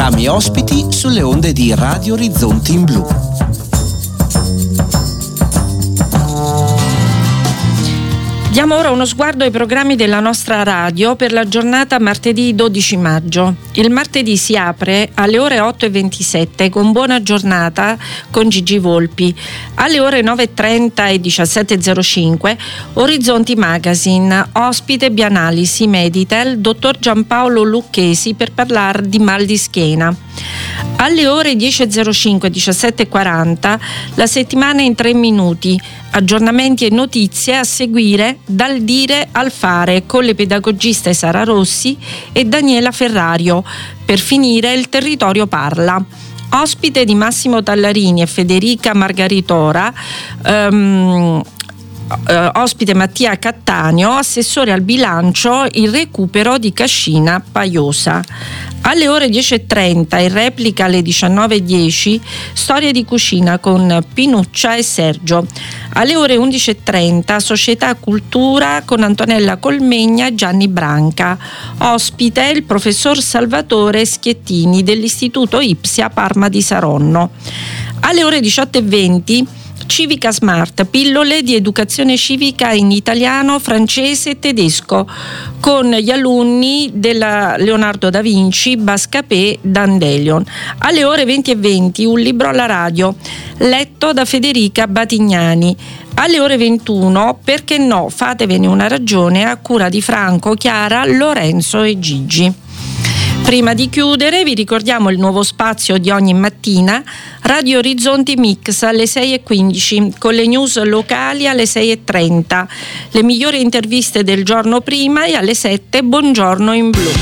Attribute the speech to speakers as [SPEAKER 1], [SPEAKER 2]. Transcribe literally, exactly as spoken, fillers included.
[SPEAKER 1] programmi ospiti sulle onde di Radio Orizzonti in Blu.
[SPEAKER 2] Diamo ora uno sguardo ai programmi della nostra radio per la giornata martedì dodici maggio. Il martedì si apre alle ore otto e ventisette con Buona Giornata con Gigi Volpi. Alle ore nove e trenta e diciassette e zero cinque Orizzonti Magazine, ospite Bianalisi Meditel, dottor Giampaolo Lucchesi per parlare di mal di schiena. Alle ore dieci e zero cinque e diciassette e quaranta la settimana in tre minuti, aggiornamenti e notizie a seguire dal dire al fare con le pedagogiste Sara Rossi e Daniela Ferrario. Per finire il territorio parla. Ospite di Massimo Tallarini e Federica Margaritora, um, Uh, ospite Mattia Cattaneo, assessore al bilancio, il recupero di Cascina Paiosa. Alle ore dieci e trenta in replica alle diciannove e dieci storie di cucina con Pinuccia e Sergio. Alle ore undici e trenta Società Cultura con Antonella Colmegna e Gianni Branca. Ospite il professor Salvatore Schiettini dell'Istituto Ipsia Parma di Saronno. Alle ore diciotto e venti Civica Smart, pillole di educazione civica in italiano, francese e tedesco, con gli alunni della Leonardo da Vinci, Bascapè, Dandelion. Alle ore venti e venti un libro alla radio, letto da Federica Batignani. Alle ore ventuno, perché no, fatevene una ragione, a cura di Franco, Chiara, Lorenzo e Gigi. Prima di chiudere vi ricordiamo il nuovo spazio di ogni mattina, Radio Orizzonti Mix alle sei e quindici, con le news locali alle sei e trenta, le migliori interviste del giorno prima e alle sette Buongiorno in Blu.